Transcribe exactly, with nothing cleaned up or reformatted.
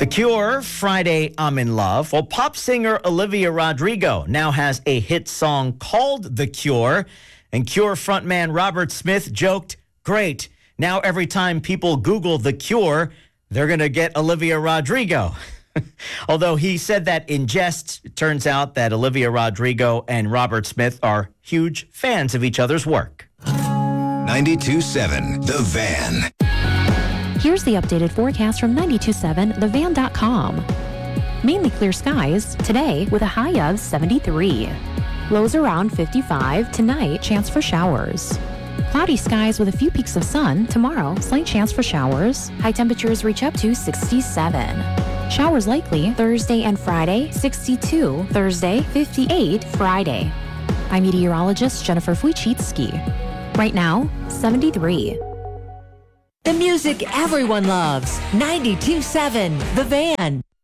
The Cure, Friday, I'm in Love. Well, pop singer Olivia Rodrigo now has a hit song called The Cure. And Cure frontman Robert Smith joked, great, now every time people Google The Cure, they're going to get Olivia Rodrigo. Although he said that in jest, it turns out that Olivia Rodrigo and Robert Smith are huge fans of each other's work. ninety-two point seven The Van. Here's the updated forecast from ninety-two point seven the van dot com. Mainly clear skies today with a high of seventy-three. Lows around fifty-five. Tonight, chance for showers. Cloudy skies with a few peaks of sun. Tomorrow, slight chance for showers. High temperatures reach up to sixty-seven. Showers likely Thursday and Friday, sixty-two. Thursday, fifty-eight. Friday. I'm meteorologist Jennifer Wojcicki. Right now, seventy-three. The music everyone loves. ninety-two point seven The Van.